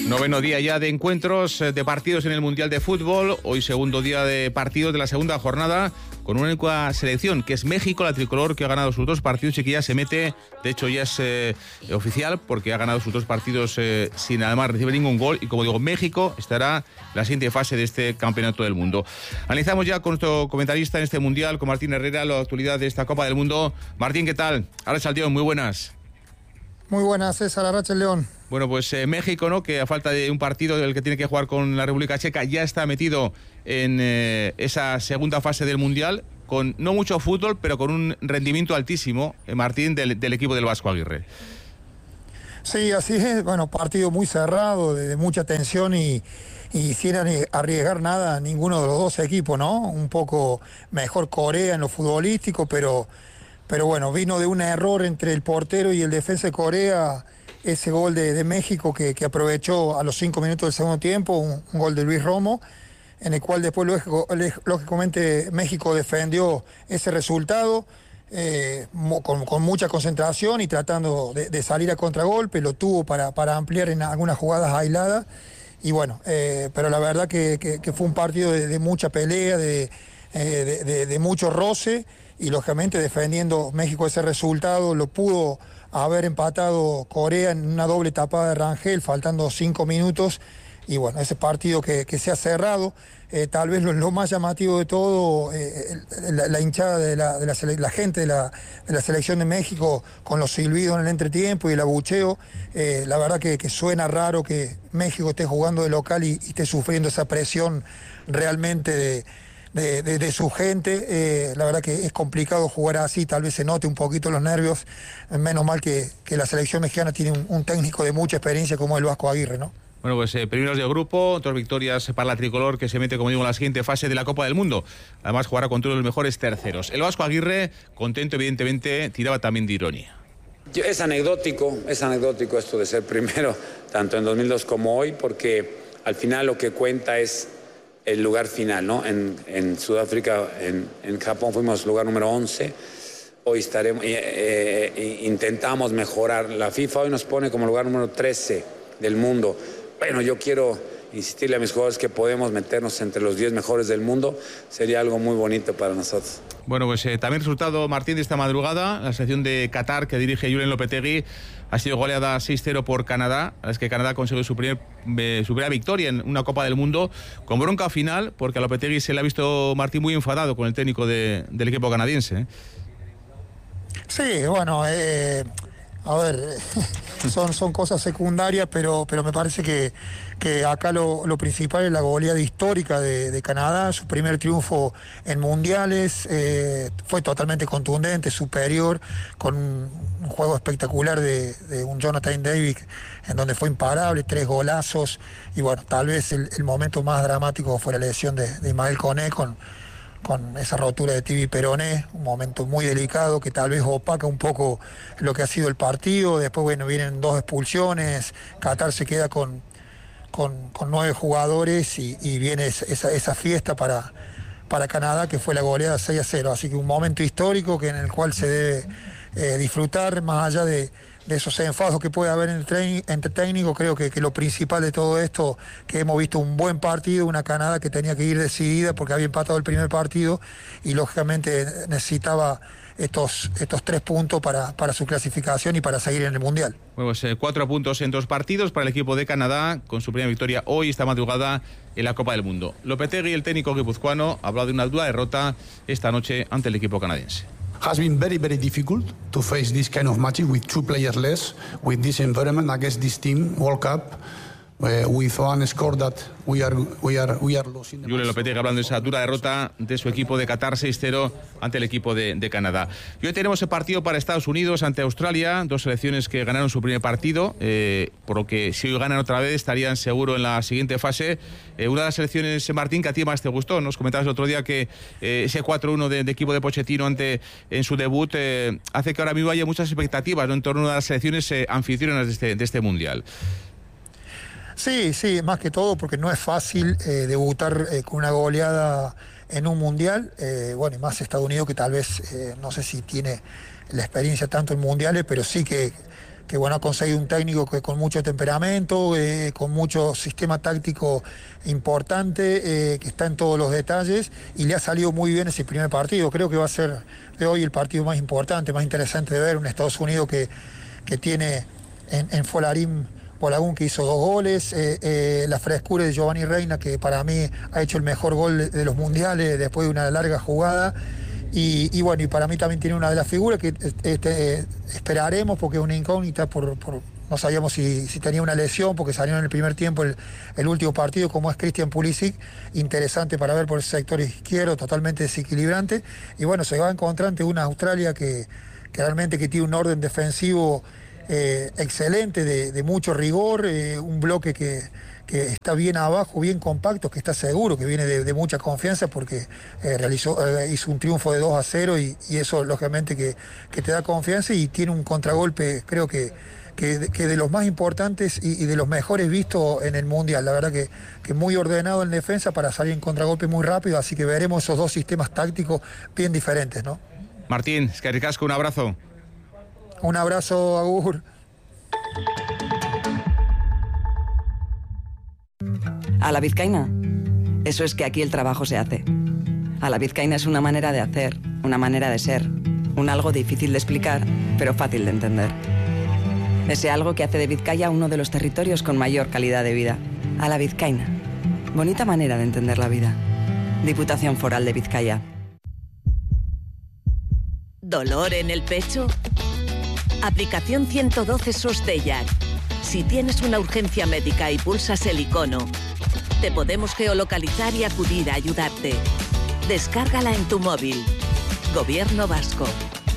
Noveno día ya de encuentros, de partidos en el Mundial de Fútbol. Hoy segundo día de partidos de la segunda jornada con una única selección, que es México, la tricolor, que ha ganado sus dos partidos y que ya se mete, de hecho ya es oficial, porque ha ganado sus dos partidos sin además recibir ningún gol. Y como digo, México estará en la siguiente fase de este campeonato del mundo. Analizamos ya con nuestro comentarista en este Mundial, con Martín Herrera, la actualidad de esta Copa del Mundo. Martín, ¿qué tal? Arracha León, muy buenas. Muy buenas, César, Arracha León. Bueno, pues México, ¿no?, que a falta de un partido del que tiene que jugar con la República Checa, ya está metido en esa segunda fase del Mundial, con no mucho fútbol, pero con un rendimiento altísimo, Martín, del equipo del Vasco Aguirre. Sí, así es. Bueno, partido muy cerrado, de mucha tensión y sin arriesgar nada a ninguno de los dos equipos, ¿no? Un poco mejor Corea en lo futbolístico, pero bueno, vino de un error entre el portero y el defensa de Corea, ese gol de México que aprovechó a los 5 minutos del segundo tiempo, un gol de Luis Romo, en el cual después lógicamente México defendió ese resultado con mucha concentración y tratando de salir a contragolpe. Lo tuvo para ampliar en algunas jugadas aisladas y bueno, pero la verdad que fue un partido de mucha pelea, de mucho roce, y lógicamente defendiendo México ese resultado. Lo pudo haber empatado Corea en una doble tapada de Rangel, faltando 5 minutos, y bueno, ese partido que se ha cerrado. Tal vez lo más llamativo de todo, la hinchada de la gente de la selección de México, con los silbidos en el entretiempo y el abucheo. La verdad que suena raro que México esté jugando de local y esté sufriendo esa presión realmente de su gente. La verdad que es complicado jugar así, tal vez se note un poquito los nervios. Menos mal que la selección mexicana tiene un técnico de mucha experiencia como el Vasco Aguirre, ¿no? Bueno, pues primeros de grupo, 2 victorias para la tricolor, que se mete, como digo, en la siguiente fase de la Copa del Mundo. Además, jugará contra uno de los mejores terceros. El Vasco Aguirre, contento, evidentemente, tiraba también de ironía. Es anecdótico esto de ser primero, tanto en 2002 como hoy, porque al final lo que cuenta es el lugar final, ¿no? En Sudáfrica, en Japón fuimos lugar número 11. Hoy intentamos mejorar. La FIFA hoy nos pone como lugar número 13 del mundo. Bueno, yo quiero insistirle a mis jugadores que podemos meternos entre los 10 mejores del mundo. Sería algo muy bonito para nosotros. Bueno, pues también resultado, Martín, de esta madrugada. La selección de Qatar, que dirige Julen Lopetegui, ha sido goleada 6-0 por Canadá. Es que Canadá consiguió su primera victoria en una Copa del Mundo, con bronca final, porque a Lopetegui se le ha visto, Martín, muy enfadado con el técnico del equipo canadiense. Sí, bueno, a ver, son cosas secundarias, pero me parece que acá lo principal es la goleada histórica de Canadá. Su primer triunfo en mundiales, fue totalmente contundente, superior, con un juego espectacular de un Jonathan David, en donde fue imparable, 3 golazos. Y bueno, tal vez el momento más dramático fue la lesión de Ismael Koné con esa rotura de tibia y peroné, un momento muy delicado que tal vez opaca un poco lo que ha sido el partido. Después, bueno, vienen 2 expulsiones, Qatar se queda con 9 jugadores y viene esa fiesta para Canadá, que fue la goleada 6-0. Así que un momento histórico en el cual se debe disfrutar, más allá de esos enfados que puede haber entre técnicos. Creo que lo principal de todo esto, que hemos visto un buen partido, una Canadá que tenía que ir decidida porque había empatado el primer partido y lógicamente necesitaba estos 3 puntos para su clasificación y para seguir en el Mundial. Bueno, pues 4 puntos en 2 partidos para el equipo de Canadá, con su primera victoria hoy, esta madrugada, en la Copa del Mundo. Lopetegui, el técnico guipuzcoano, ha hablado de una dura derrota esta noche ante el equipo canadiense. Has been very, very difficult to face this kind of matches with 2 players less, with this environment against this team, World Cup, with one score that we are losing. Julen Lopetegui hablando de esa dura derrota de su equipo de Qatar 6-0 ante el equipo de Canadá. Y hoy tenemos el partido para Estados Unidos ante Australia, 2 selecciones que ganaron su primer partido, por lo que si hoy ganan otra vez estarían seguro en la siguiente fase. Una de las selecciones, Martín, que a ti más te gustó. Nos comentabas el otro día que ese 4-1 de equipo de Pochettino en su debut hace que ahora mismo haya muchas expectativas, ¿no?, en torno a una de las selecciones anfitrionas de este Mundial. Sí, más que todo porque no es fácil debutar con una goleada en un mundial. Bueno, y más Estados Unidos, que tal vez no sé si tiene la experiencia tanto en mundiales, pero sí que bueno, ha conseguido un técnico que con mucho temperamento, con mucho sistema táctico importante, que está en todos los detalles, y le ha salido muy bien ese primer partido. Creo que va a ser de hoy el partido más importante, más interesante de ver, un Estados Unidos que tiene en Folarín Bolagun, que hizo 2 goles, la frescura de Giovanni Reina, que para mí ha hecho el mejor gol de los mundiales después de una larga jugada. Y bueno, y para mí también tiene una de las figuras que esperaremos, porque es una incógnita, no sabíamos si tenía una lesión, porque salió en el primer tiempo el último partido, como es Christian Pulisic, interesante para ver por el sector izquierdo, totalmente desequilibrante. Y bueno, se va a encontrar ante una Australia que realmente que tiene un orden defensivo excelente, de mucho rigor, un bloque que está bien abajo, bien compacto, que está seguro, que viene de mucha confianza, porque hizo un triunfo de 2-0 y eso lógicamente que te da confianza, y tiene un contragolpe, creo que de los más importantes y de los mejores vistos en el Mundial. La verdad que muy ordenado en defensa para salir en contragolpe muy rápido, así que veremos esos 2 sistemas tácticos bien diferentes, ¿no? Martín, eskerrik asko, un abrazo. Un abrazo, Agur. A la vizcaína. Eso es que aquí el trabajo se hace. A la vizcaína es una manera de hacer, una manera de ser, un algo difícil de explicar, pero fácil de entender. Ese algo que hace de Vizcaya uno de los territorios con mayor calidad de vida. A la vizcaína. Bonita manera de entender la vida. Diputación Foral de Vizcaya. ¿Dolor en el pecho? Aplicación 112 SOS-DEYAC. Si tienes una urgencia médica y pulsas el icono, te podemos geolocalizar y acudir a ayudarte. Descárgala en tu móvil. Gobierno Vasco.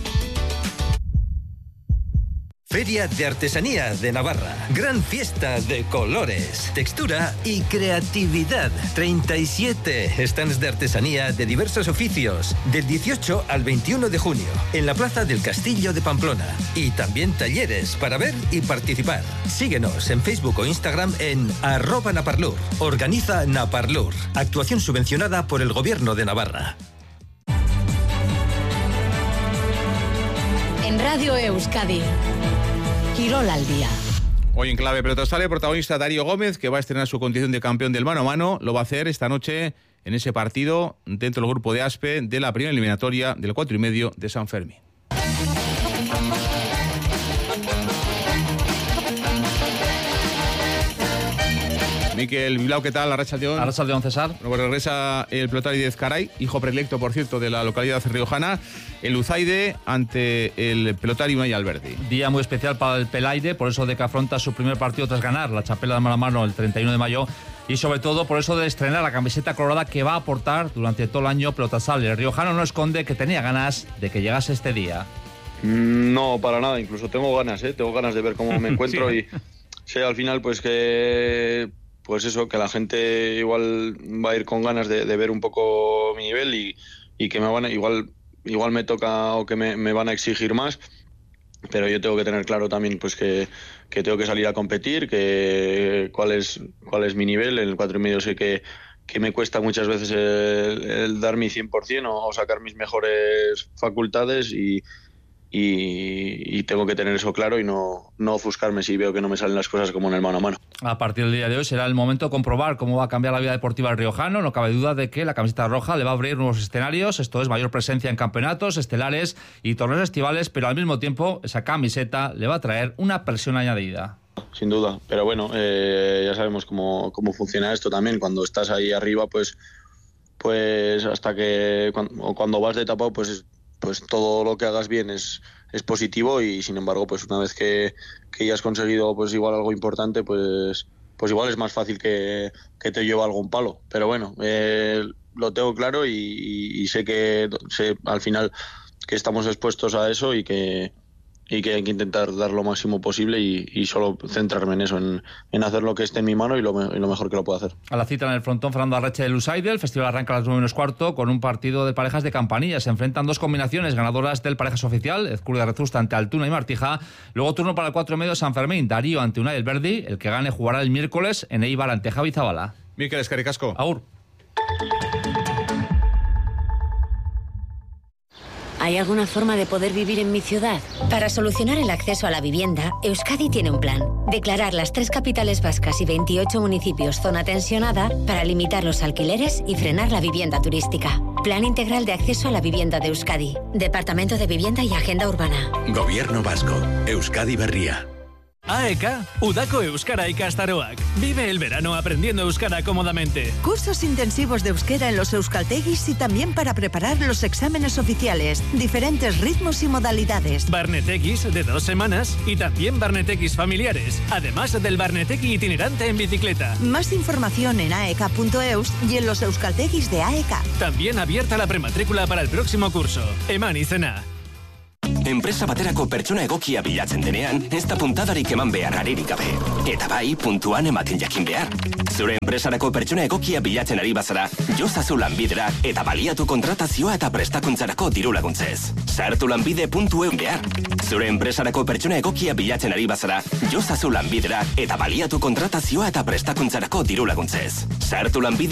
Feria de Artesanía de Navarra. Gran fiesta de colores, textura y creatividad. 37 stands de artesanía de diversos oficios. Del 18 al 21 de junio. En la Plaza del Castillo de Pamplona. Y también talleres para ver y participar. Síguenos en Facebook o Instagram en @Naparlur. Organiza Naparlur. Actuación subvencionada por el Gobierno de Navarra. En Radio Euskadi, Quirol al día. Hoy en Clave Pelota sale protagonista Darío Gómez, que va a estrenar su condición de campeón del mano a mano. Lo va a hacer esta noche en ese partido dentro del grupo de Aspe de la primera eliminatoria del 4,5 de San Fermín. Miquel Bilbao, ¿qué tal? Arratsaldeon. Arratsaldeon, César. Bueno, pues regresa el pelotari de Ezcaray, hijo predilecto, por cierto, de la localidad riojana, el Uzaide ante el pelotari Unai Alberdi. Día muy especial para el Pelaide, por eso de que afronta su primer partido tras ganar la chapela de mano a mano el 31 de mayo y sobre todo por eso de estrenar la camiseta colorada que va a aportar durante todo el año Pelotasable. El riojano no esconde que tenía ganas de que llegase este día. No, para nada, incluso tengo ganas de ver cómo me encuentro. Sí. Y sé al final pues que... Pues eso, que la gente igual va a ir con ganas de ver un poco mi nivel y que me van a, igual me toca o que me van a exigir más, pero yo tengo que tener claro también pues que tengo que salir a competir, que cuál es mi nivel. En el 4,5 sé que me cuesta muchas veces el dar mi 100% o sacar mis mejores facultades y tengo que tener eso claro y no ofuscarme si veo que no me salen las cosas como en el mano a mano. A partir del día de hoy será el momento de comprobar cómo va a cambiar la vida deportiva del riojano. No cabe duda de que la camiseta roja le va a abrir nuevos escenarios, esto es mayor presencia en campeonatos, estelares y torneos estivales, pero al mismo tiempo esa camiseta le va a traer una presión añadida. Sin duda, pero bueno, ya sabemos cómo funciona esto también. Cuando estás ahí arriba, pues hasta que cuando vas de etapa, pues todo lo que hagas bien es positivo y sin embargo pues una vez que ya has conseguido pues igual algo importante pues igual es más fácil que te lleve algún palo, pero bueno, lo tengo claro y sé al final que estamos expuestos a eso y que hay que intentar dar lo máximo posible y solo centrarme en eso, en hacer lo que esté en mi mano y lo mejor que lo puedo hacer. A la cita en el frontón, Fernando Arreche del Usaide. El festival arranca a las 9:15 con un partido de parejas de Campanilla. Se enfrentan dos combinaciones ganadoras del parejas oficial, Ezcurdia Rezusta ante Altuna y Martija. Luego turno para el 4,5 de San Fermín, Darío ante Unai Alberdi. El que gane jugará el miércoles en Eibar ante Javi Zabala. Mikel, eskerrik asko. Agur. ¿Hay alguna forma de poder vivir en mi ciudad? Para solucionar el acceso a la vivienda, Euskadi tiene un plan. Declarar las 3 capitales vascas y 28 municipios zona tensionada para limitar los alquileres y frenar la vivienda turística. Plan Integral de Acceso a la Vivienda de Euskadi. Departamento de Vivienda y Agenda Urbana. Gobierno Vasco. Euskadi Berria. AEK, Udako Euskara ikastaroak. Vive el verano aprendiendo euskara cómodamente. Cursos intensivos de euskera en los euskaltegis y también para preparar los exámenes oficiales. Diferentes ritmos y modalidades. Barnetekis de 2 semanas y también barnetekis familiares. Además del barneteki itinerante en bicicleta. Más información en aek.eus y en los euskaltegis de AEK. También abierta la prematrícula para el próximo curso. Eman izena. Enpresa baterako pertsona egokia bilatzen denean, ez da puntadarik eman behar aririk gabe. Eta bai, puntuan ematen jakin behar. Zure enpresarako pertsona egokia bilatzen ari bazara, jozazu lanbidera eta baliatu kontratazioa eta prestakuntzarako diru laguntzez. Sartu lanbide.eun behar. Zure enpresarako pertsona egokia bilatzen ari bazara, jozazu lanbidera eta baliatu kontratazioa eta prestakuntzarako diru laguntzez. Sartu lanbide